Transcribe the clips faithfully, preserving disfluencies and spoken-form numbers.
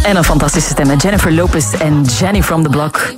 En een fantastische stem met Jennifer Lopez en Jenny from the Block.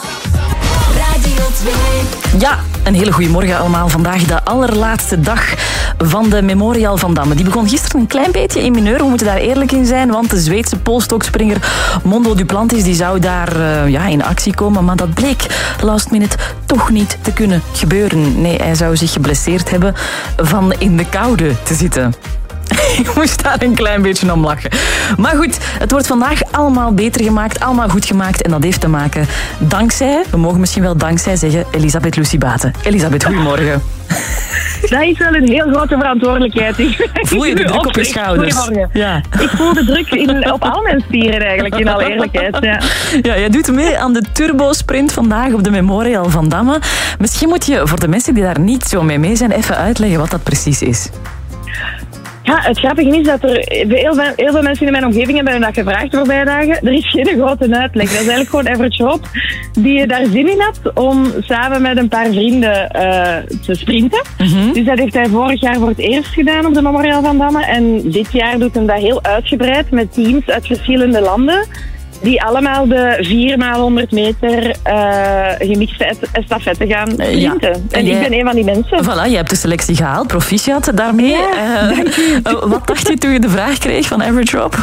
Ja, een hele goede morgen allemaal. Vandaag de allerlaatste dag van de Memorial van Damme. Die begon gisteren een klein beetje in mineur. We moeten daar eerlijk in zijn, want de Zweedse polstokspringer Mondo Duplantis die zou daar uh, ja, in actie komen. Maar dat bleek last minute toch niet te kunnen gebeuren. Nee, hij zou zich geblesseerd hebben van in de koude te zitten. Ik moest daar een klein beetje om lachen. Maar goed, het wordt vandaag allemaal beter gemaakt, allemaal goed gemaakt. En dat heeft te maken dankzij, we mogen misschien wel dankzij zeggen, Elisabeth Lucie Baten. Elisabeth, goedemorgen. Dat is wel een heel grote verantwoordelijkheid. Voel je de druk op je schouders? Ja. Ik voel de druk in, op al mijn spieren eigenlijk, in alle eerlijkheid. Ja. Ja, jij doet mee aan de Turbo-sprint vandaag op de Memorial van Damme. Misschien moet je voor de mensen die daar niet zo mee mee zijn even uitleggen wat dat precies is. Ja, het grappige is dat er heel veel, heel veel mensen in mijn omgeving hebben dat gevraagd de voorbije dagen. Er is geen grote uitleg. Dat is eigenlijk gewoon Everett Hope die daar zin in had om samen met een paar vrienden uh, te sprinten. Mm-hmm. Dus dat heeft hij vorig jaar voor het eerst gedaan op de Memorial van Damme. En dit jaar doet hij dat heel uitgebreid met teams uit verschillende landen. Die allemaal de vier maal honderd meter uh, gemixte estafette gaan sprinten. Ja. En, en jij, ik ben een van die mensen. Voilà, je hebt de selectie gehaald. Proficiat daarmee. Ja, uh, uh, wat dacht je toen je de vraag kreeg van Average Rob?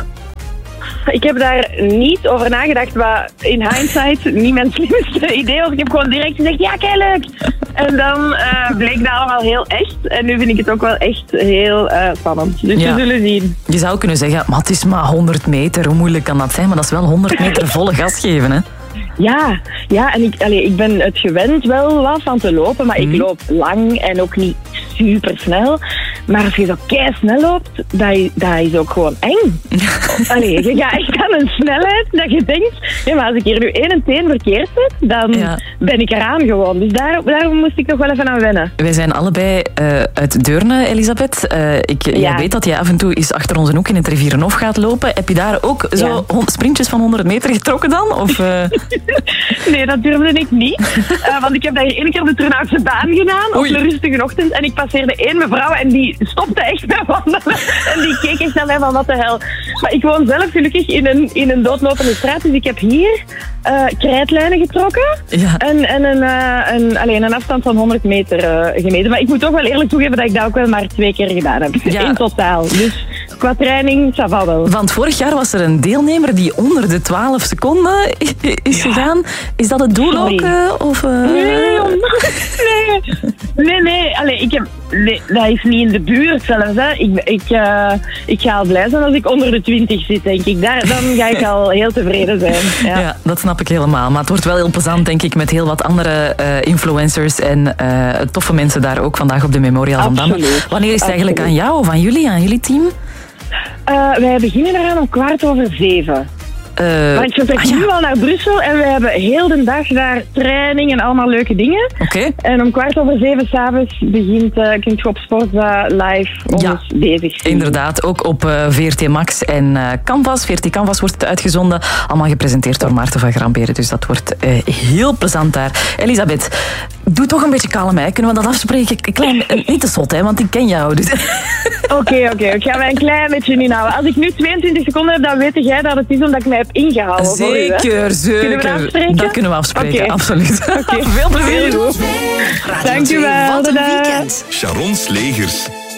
Ik heb daar niet over nagedacht, maar in hindsight niet mijn slimste idee was. Ik heb gewoon direct gezegd, ja, kei leuk. En dan uh, bleek dat allemaal heel echt. En nu vind ik het ook wel echt heel uh, spannend. Dus ja. We zullen zien. Je zou kunnen zeggen, maar het is maar honderd meter. Hoe moeilijk kan dat zijn? Maar dat is wel honderd meter volle gas geven, hè? Ja, ja en ik, allee, ik ben het gewend wel wat van te lopen, maar mm. ik loop lang en ook niet super snel. Maar als je zo kei snel loopt, dat, dat is ook gewoon eng. Allee, je gaat echt aan een snelheid dat je denkt, ja, maar als ik hier nu één en teen verkeerd zet, dan ja. ben ik eraan gewoon. Dus daar, daarom moest ik nog wel even aan wennen. Wij zijn allebei uh, uit Deurne, Elisabeth. Uh, ik ja. Jij weet dat jij af en toe eens achter onze hoek in het Rivierenhof gaat lopen. Heb je daar ook zo ja. sprintjes van honderd meter getrokken dan? Of, uh... Nee, dat durfde ik niet. Uh, want ik heb dat hier één keer op de Turnhoutse baan gedaan, Oei. op een rustige ochtend. En ik passeerde één mevrouw en die stopte echt bij wandelen. En die keek echt naar mij van wat de hel. Maar ik woon zelf gelukkig in een, in een doodlopende straat. Dus ik heb hier uh, krijtlijnen getrokken. Ja. En, en een, uh, een, alleen een afstand van honderd meter uh, gemeten. Maar ik moet toch wel eerlijk toegeven dat ik dat ook wel maar twee keer gedaan heb. Ja. In totaal. Dus qua training, ça va wel. Want vorig jaar was er een deelnemer die onder de twaalf seconden is ja. gegaan. Is dat het doel Sorry. ook? Uh, of, uh... Nee, nee. Nee, nee. Allee, ik heb... Nee, dat is niet in de buurt zelfs. Hè. Ik, ik, uh, ik ga al blij zijn als ik onder de twintig zit, denk ik. Daar, dan ga ik al heel tevreden zijn. Ja. Ja, dat snap ik helemaal. Maar het wordt wel heel plezant, denk ik, met heel wat andere uh, influencers en uh, toffe mensen daar ook vandaag op de Memorial van Damme. Wanneer is het eigenlijk aan jou of aan jullie, aan jullie team? Uh, wij beginnen eraan om kwart over zeven. Uh, maar ik vertrek ah, ja. nu al naar Brussel en we hebben heel de dag daar training en allemaal leuke dingen. Okay. En om kwart over zeven s'avonds begint, uh, kunt je op Sportza live ons ja, bezig zien. Inderdaad, ook op uh, V R T Max en uh, Canvas. V R T Canvas wordt het uitgezonden. Allemaal gepresenteerd door Maarten van Gramberen. Dus dat wordt uh, heel plezant daar. Elisabeth, doe toch een beetje kalm, hè. Kunnen we dat afspreken? Klein, niet te zot, hè, want ik ken jou. Dus. Oké, oké. Okay. Ik ga mij een klein beetje inhouden. Als ik nu tweeëntwintig seconden heb, dan weet jij dat het is omdat ik mij heb ingehouden. Zeker, voor u, zeker. Kunnen we dat afspreken? Dat kunnen we afspreken, okay. Absoluut. Okay. Veel plezier. Dank je wel. Wat een weekend. Sharon Slegers.